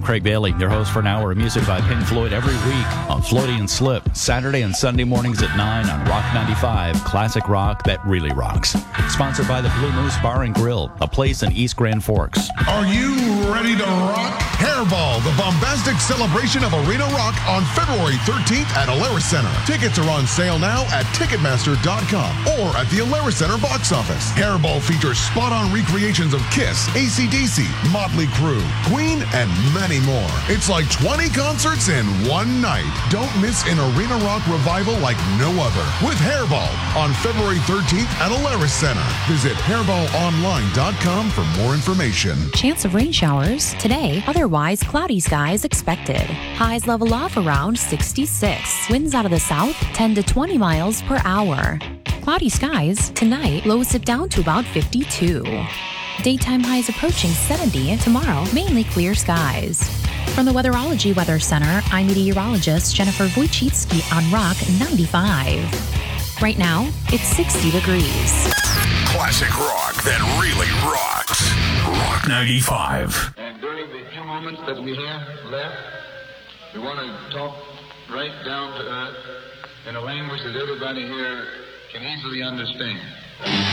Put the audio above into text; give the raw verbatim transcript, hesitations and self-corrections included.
I'm Craig Bailey, your host for an hour of music by Pink Floyd every week on Floaty and Slip, Saturday and Sunday mornings at nine on Rock ninety-five, classic rock that really rocks. Sponsored by the Blue Moose Bar and Grill, a place in East Grand Forks. Are you ready to rock? Hairball, the bombastic celebration of arena rock on February thirteenth at Alaris Center. Tickets are on sale now at Ticketmaster dot com or at the Alaris Center box office. Hairball features spot-on recreations of Kiss, A C D C, Motley Crue, Queen, and many more. It's like twenty concerts in one night. Don't miss an arena rock revival like no other with Hairball on February thirteenth at Alaris Center. Visit hairball online dot com for more information. Chance of rain showers today, otherwise cloudy skies expected. Highs level off around sixty-six. Winds out of the south ten to twenty miles per hour. Cloudy skies tonight, lows dip down to about fifty-two. Daytime highs approaching seventy. Tomorrow, mainly clear skies. From the Weatherology Weather Center, I'm meteorologist Jennifer Wojcicki on Rock ninety-five. Right now, it's sixty degrees. Classic rock that really rocks. Rock ninety-five. And during the few moments that we have left, we want to talk right down to earth in a language that everybody here can easily understand.